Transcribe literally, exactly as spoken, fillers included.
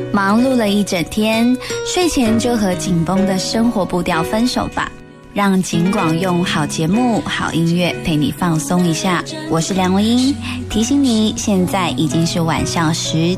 忙碌了一整天，睡前就和紧绷的生活步调分手吧，让景广用好节目、好音乐陪你放松一下。我是梁文音，提醒你，现在已经是晚上十